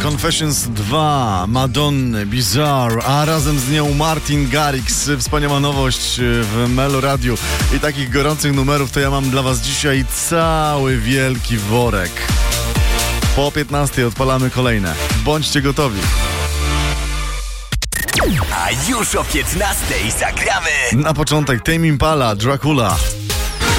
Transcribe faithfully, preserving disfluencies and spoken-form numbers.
Confessions dwa, Madonny, Bizarre, a razem z nią Martin Garrix. Wspaniała nowość w Melo Radiu. I takich gorących numerów to ja mam dla was dzisiaj cały wielki worek. Po piętnastej odpalamy kolejne. Bądźcie gotowi. A już o piętnastej zagramy. Na początek Tame Impala, Dracula.